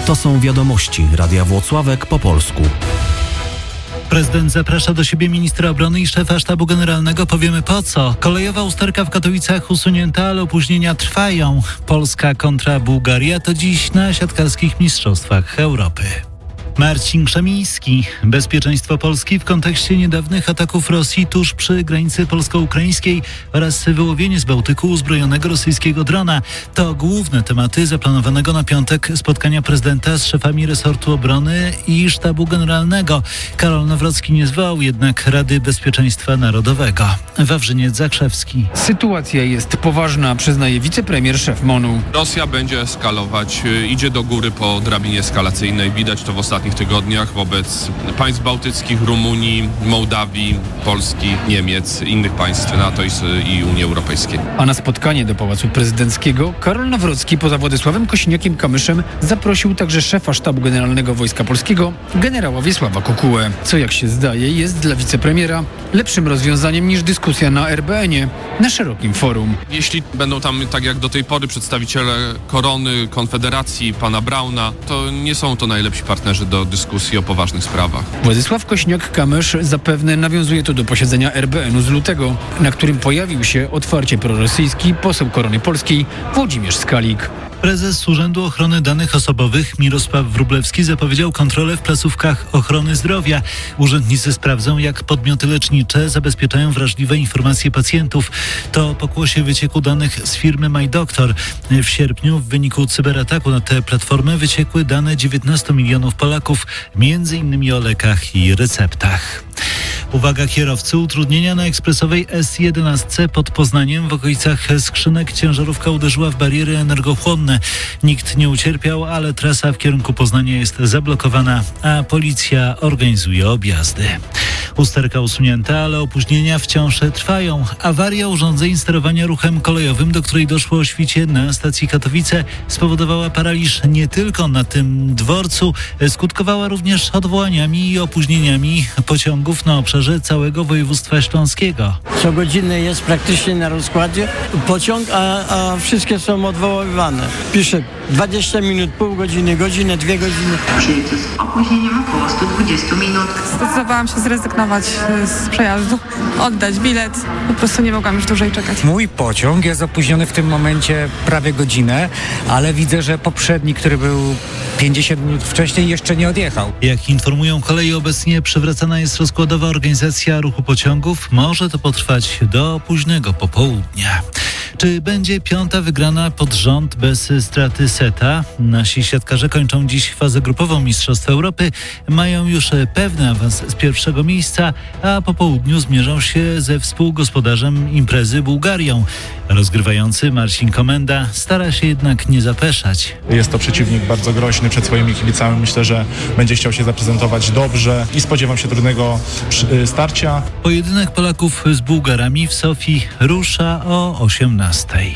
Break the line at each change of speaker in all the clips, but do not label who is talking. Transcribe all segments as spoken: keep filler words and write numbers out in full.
To są wiadomości Radia Włocławek po polsku.
Prezydent zaprasza do siebie ministra obrony i szefa sztabu generalnego. Powiemy po co. Kolejowa usterka w Katowicach usunięta, ale opóźnienia trwają. Polska kontra Bułgaria to dziś na siatkarskich mistrzostwach Europy. Marcin Krzemiński. Bezpieczeństwo Polski w kontekście niedawnych ataków Rosji tuż przy granicy polsko-ukraińskiej oraz wyłowienie z Bałtyku uzbrojonego rosyjskiego drona. To główne tematy zaplanowanego na piątek spotkania prezydenta z szefami resortu obrony i sztabu generalnego. Karol Nawrocki nie zwołał jednak Rady Bezpieczeństwa Narodowego. Wawrzyniec Zakrzewski.
Sytuacja jest poważna, przyznaje wicepremier szef MONU.
Rosja będzie eskalować, idzie do góry po drabinie eskalacyjnej. Widać to w ostatnich tygodniach wobec państw bałtyckich, Rumunii, Mołdawii, Polski, Niemiec, innych państw NATO i Unii Europejskiej.
A na spotkanie do Pałacu Prezydenckiego Karol Nawrocki poza Władysławem Kosiniakiem-Kamyszem zaprosił także szefa Sztabu Generalnego Wojska Polskiego, generała Wiesława Kukułę. Co, jak się zdaje, jest dla wicepremiera lepszym rozwiązaniem niż dyskusja na er be enie na szerokim forum.
Jeśli będą tam, tak jak do tej pory, przedstawiciele Korony, Konfederacji, pana Brauna, to nie są to najlepsi partnerzy do dyskusji o poważnych sprawach.
Władysław Kosiniak-Kamysz zapewne nawiązuje to do posiedzenia er be enu z lutego, na którym pojawił się otwarcie prorosyjski poseł Korony Polskiej Włodzimierz Skalik.
Prezes Urzędu Ochrony Danych Osobowych Mirosław Wróblewski zapowiedział kontrolę w placówkach ochrony zdrowia. Urzędnicy sprawdzą, jak podmioty lecznicze zabezpieczają wrażliwe informacje pacjentów. To pokłosie wycieku danych z firmy MyDoctor. W sierpniu w wyniku cyberataku na tę platformę wyciekły dane dziewiętnastu milionów Polaków, między innymi o lekach i receptach. Uwaga kierowcy, utrudnienia na ekspresowej es jedenaście pod Poznaniem w okolicach skrzynek ciężarówka uderzyła w bariery energochłonne. Nikt nie ucierpiał, ale trasa w kierunku Poznania jest zablokowana, a policja organizuje objazdy. Usterka usunięta, ale opóźnienia wciąż trwają. Awaria urządzeń sterowania ruchem kolejowym, do której doszło o świcie na stacji Katowice, spowodowała paraliż nie tylko na tym dworcu, skutkowała również odwołaniami i opóźnieniami pociągów na obszarze całego województwa śląskiego.
Co godzinę jest praktycznie na rozkładzie pociąg, a, a wszystkie są odwoływane. Pisze dwadzieścia minut, pół godziny, godzinę, dwie godziny.
Przyjedzie z opóźnieniem około sto dwadzieścia minut.
Zdecydowałam się zrezygnować z przejazdu, oddać bilet. Po prostu nie mogłam już dłużej czekać.
Mój pociąg jest opóźniony w tym momencie prawie godzinę, ale widzę, że poprzedni, który był pięćdziesiąt minut wcześniej, jeszcze nie odjechał.
Jak informują koleje, obecnie przywracana jest rozkładowa organizacja ruchu pociągów. Może to potrwać do późnego popołudnia. Czy będzie piąta wygrana pod rząd bez straty seta? Nasi siatkarze kończą dziś fazę grupową Mistrzostw Europy. Mają już pewny awans z pierwszego miejsca, a po południu zmierzą się ze współgospodarzem imprezy Bułgarią. Rozgrywający Marcin Komenda stara się jednak nie zapeszać.
Jest to przeciwnik bardzo groźny przed swoimi kibicami. Myślę, że będzie chciał się zaprezentować dobrze i spodziewam się trudnego starcia.
Pojedynek Polaków z Bułgarami w Sofii rusza o osiemnastej.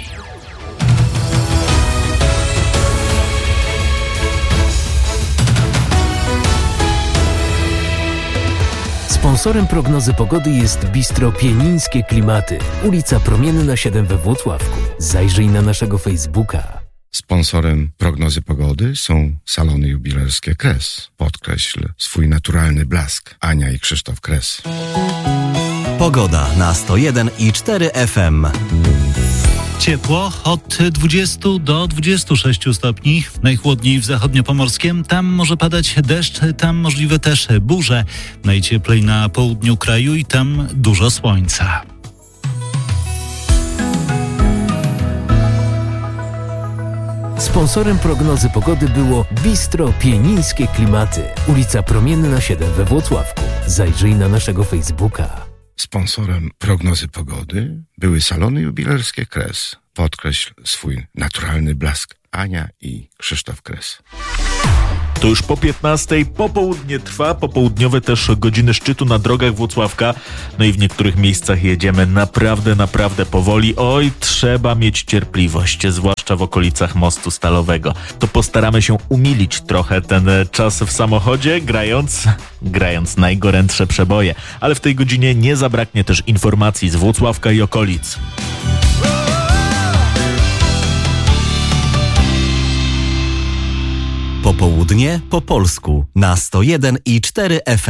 Sponsorem prognozy pogody jest Bistro Pienińskie Klimaty, ulica Promienna siedem we Włocławku. Zajrzyj na naszego Facebooka.
Sponsorem prognozy pogody są salony jubilerskie Kres. Podkreśl swój naturalny blask. Ania i Krzysztof Kres.
Pogoda na sto jeden i cztery F M.
Ciepło od dwudziestu do dwudziestu sześciu stopni. Najchłodniej w zachodniopomorskiem. Tam może padać deszcz, tam możliwe też burze. Najcieplej na południu kraju i tam dużo słońca.
Sponsorem prognozy pogody było Bistro Pienińskie Klimaty, ulica Promienna siedem we Włocławku. Zajrzyj na naszego Facebooka.
Sponsorem prognozy pogody były salony jubilerskie Kres. Podkreśl swój naturalny blask. Ania i Krzysztof Kres.
To już po piętnastej popołudnie trwa, popołudniowe też godziny szczytu na drogach Włocławka. No i w niektórych miejscach jedziemy naprawdę, naprawdę powoli. Oj, trzeba mieć cierpliwość, zwłaszcza w okolicach Mostu Stalowego. To postaramy się umilić trochę ten czas w samochodzie, grając, grając najgorętsze przeboje. Ale w tej godzinie nie zabraknie też informacji z Włocławka i okolic.
Popołudnie po polsku na sto jeden i cztery F M.